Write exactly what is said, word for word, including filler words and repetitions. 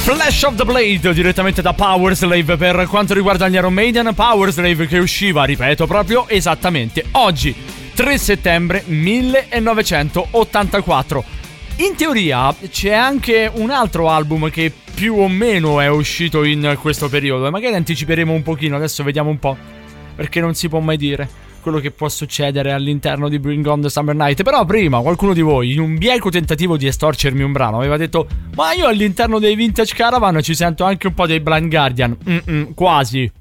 Flash of the Blade direttamente da Powerslave. Per quanto riguarda gli Iron Maiden, Powerslave che usciva, ripeto, proprio esattamente oggi, tre settembre millenovecentottantaquattro. In teoria c'è anche un altro album che più o meno è uscito in questo periodo e magari anticiperemo un pochino, adesso vediamo un po', perché non si può mai dire quello che può succedere all'interno di Bring On The Summer Night. Però prima qualcuno di voi, in un bieco tentativo di estorcermi un brano, aveva detto: ma io all'interno dei Vintage Caravan ci sento anche un po' dei Blind Guardian. Mm-mm, quasi,